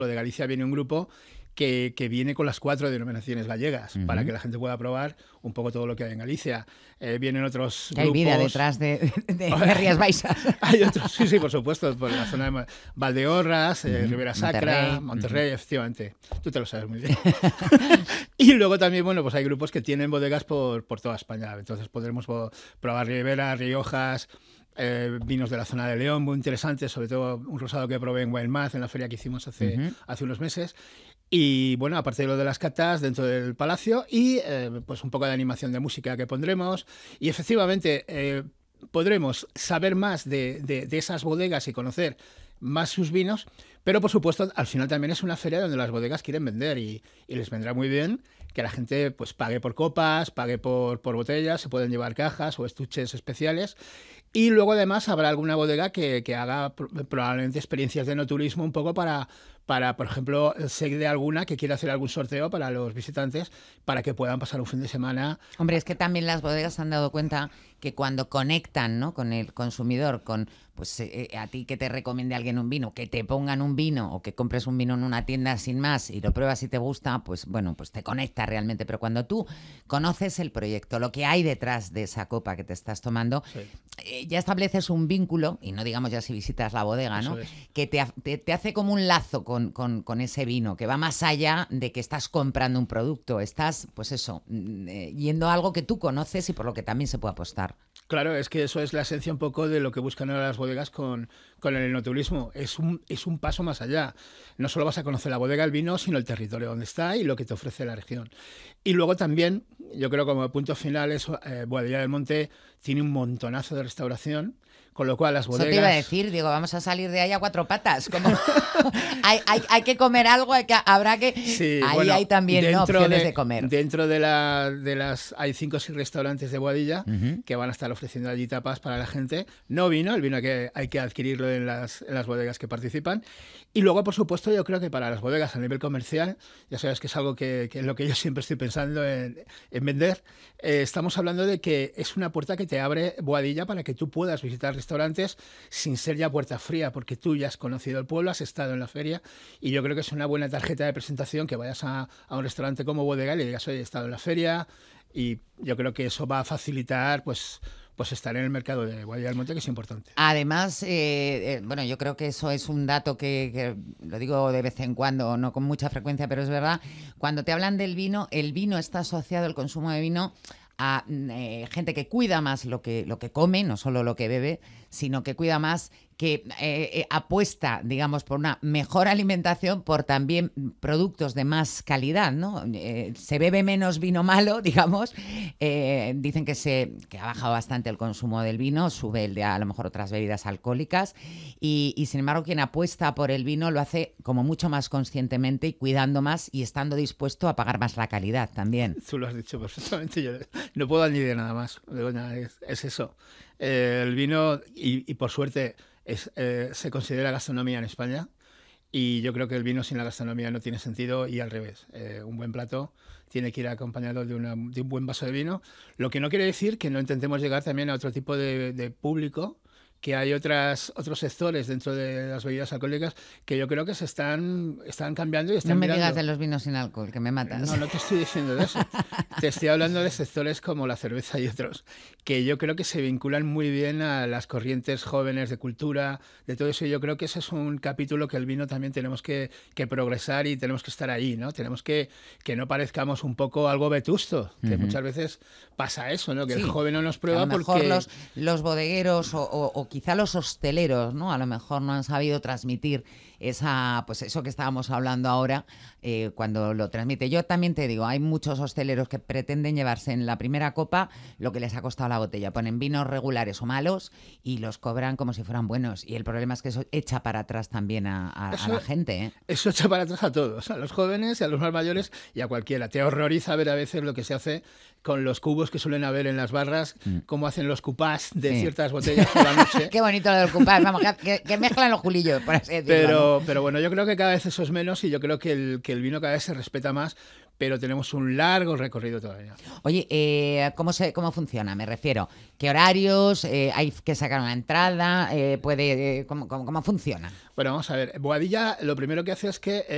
de Galicia viene un grupo que viene con las 4 denominaciones gallegas, para que la gente pueda probar un poco todo lo que hay en Galicia. Vienen otros grupos... Hay vida detrás de Rías Baixas. Hay otros, sí, por supuesto, por la zona de Valdeorras, Ribera Sacra, Monterrey, efectivamente. Tú te lo sabes muy bien. Y luego también, bueno, pues hay grupos que tienen bodegas por toda España. Entonces podremos probar Ribera, Riojas, vinos de la zona de León, muy interesantes, sobre todo un rosado que probé en Winemark, en la feria que hicimos hace unos meses. Y bueno, aparte de lo de las catas dentro del palacio y pues un poco de animación de música que pondremos. Y efectivamente podremos saber más de esas bodegas y conocer más sus vinos, pero por supuesto al final también es una feria donde las bodegas quieren vender y les vendrá muy bien que la gente pues pague por copas, pague por botellas, se pueden llevar cajas o estuches especiales. Y luego además habrá alguna bodega que haga probablemente experiencias de enoturismo un poco para, por ejemplo, sé de alguna que quiera hacer algún sorteo para los visitantes para que puedan pasar un fin de semana. Hombre, es que también las bodegas se han dado cuenta que cuando conectan, ¿no?, con el consumidor, con pues a ti que te recomiende alguien un vino, que te pongan un vino o que compres un vino en una tienda sin más y lo pruebas y te gusta, pues bueno, pues te conecta realmente. Pero cuando tú conoces el proyecto, lo que hay detrás de esa copa que te estás tomando, ya estableces un vínculo, y no digamos ya si visitas la bodega, ¿no?, que te hace como un lazo con ese vino, que va más allá de que estás comprando un producto, estás, pues eso, yendo a algo que tú conoces y por lo que también se puede apostar. Claro, es que eso es la esencia un poco de lo que buscan ahora las bodegas con el enoturismo. Es un paso más allá. No solo vas a conocer la bodega, el vino, sino el territorio donde está y lo que te ofrece la región. Y luego también, yo creo como punto final, Boadilla del Monte tiene un montonazo de restauración, con lo cual las bodegas... Eso te iba a decir, digo, vamos a salir de ahí a 4 patas. Como... hay que comer algo, habrá que... Sí, ahí bueno, hay también opciones de comer. Dentro de las... Hay 5 o 6 restaurantes de Boadilla que van a estar ofreciendo allí tapas para la gente. No vino, el vino que hay que adquirirlo en las bodegas que participan. Y luego, por supuesto, yo creo que para las bodegas a nivel comercial, ya sabes que es algo que es lo que yo siempre estoy pensando en vender, estamos hablando de que es una puerta que te abre Boadilla para que tú puedas visitar restaurantes sin ser ya puerta fría, porque tú ya has conocido el pueblo, has estado en la feria, y yo creo que es una buena tarjeta de presentación que vayas a un restaurante como Bodega y le digas, oye, he estado en la feria, y yo creo que eso va a facilitar pues estar en el mercado de Boadilla del Monte, que es importante. Además, bueno, yo creo que eso es un dato que lo digo de vez en cuando, no con mucha frecuencia, pero es verdad, cuando te hablan del vino, el vino está asociado, el consumo de vino, a gente que cuida más lo que come, no solo lo que bebe, sino que cuida más, que apuesta, digamos, por una mejor alimentación, por también productos de más calidad, ¿no? Se bebe menos vino malo, digamos. Dicen que ha bajado bastante el consumo del vino, sube el de a lo mejor otras bebidas alcohólicas, y sin embargo quien apuesta por el vino lo hace como mucho más conscientemente y cuidando más y estando dispuesto a pagar más la calidad también. Tú lo has dicho perfectamente, yo no puedo añadir nada más. Es eso. El vino, y por suerte, se considera gastronomía en España, y yo creo que el vino sin la gastronomía no tiene sentido, y al revés. Un buen plato tiene que ir acompañado de un buen vaso de vino, lo que no quiere decir que no intentemos llegar también a otro tipo de público, que hay otros sectores dentro de las bebidas alcohólicas que yo creo que se están cambiando y están No me mirando. digas de los vinos sin alcohol, que me matas. No te estoy diciendo de eso. Te estoy hablando de sectores como la cerveza y otros, que yo creo que se vinculan muy bien a las corrientes jóvenes de cultura, de todo eso. Y yo creo que ese es un capítulo que el vino también tenemos que progresar y tenemos que estar ahí, ¿no? Tenemos que no parezcamos un poco algo vetusto, que muchas veces pasa eso, ¿no? Que el joven no nos prueba porque... A lo mejor los bodegueros o quizá los hosteleros, ¿no? A lo mejor no han sabido transmitir pues eso que estábamos hablando ahora, cuando lo transmite. Yo también te digo, hay muchos hosteleros que pretenden llevarse en la primera copa lo que les ha costado la botella. Ponen vinos regulares o malos y los cobran como si fueran buenos. Y el problema es que eso echa para atrás también a la gente, ¿eh? Eso echa para atrás a todos, a los jóvenes y a los más mayores y a cualquiera. Te horroriza ver a veces lo que se hace con los cubos que suelen haber en las barras, cómo hacen los cupás de ciertas botellas por la noche. Qué bonito lo del cupás, vamos, que mezclan los julillos, por así decirlo. Pero bueno, yo creo que cada vez eso es menos, y yo creo que el vino cada vez se respeta más, pero tenemos un largo recorrido todavía. Oye, ¿cómo funciona? Me refiero, ¿qué horarios? ¿Hay que sacar una entrada? ¿Cómo funciona? Bueno, vamos a ver. Boadilla lo primero que hace es que